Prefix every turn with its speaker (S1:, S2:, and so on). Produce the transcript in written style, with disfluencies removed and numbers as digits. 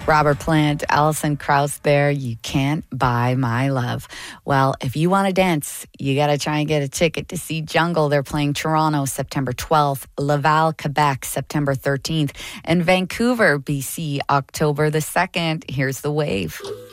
S1: Robert Plant, Alison Krauss there. You can't buy my love. Well, if you want to dance, you got to try and get a ticket to see Jungle. They're playing Toronto, September 12th, Laval, Quebec, September 13th, and Vancouver, BC, October the 2nd. Here's The Wave.